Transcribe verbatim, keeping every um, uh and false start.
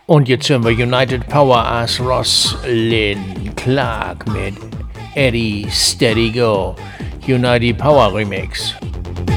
Und jetzt hören wir United Power as Ross Lynn Clark mit Eddie Steady Go. United Power Remix.